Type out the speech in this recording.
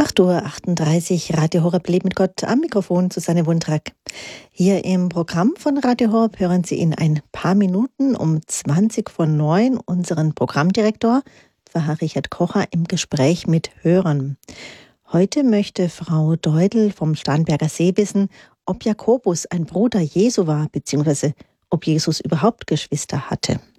8:38 Uhr, Radio Horeb Leben mit Gott, am Mikrofon Susanne Wundrak. Hier im Programm von Radio Horeb hören Sie in ein paar Minuten um 8:20 unseren Programmdirektor, Pfarrer Richard Kocher, im Gespräch mit Hörern. Heute möchte Frau Deudel vom Starnberger See wissen, ob Jakobus ein Bruder Jesu war, beziehungsweise ob Jesus überhaupt Geschwister hatte.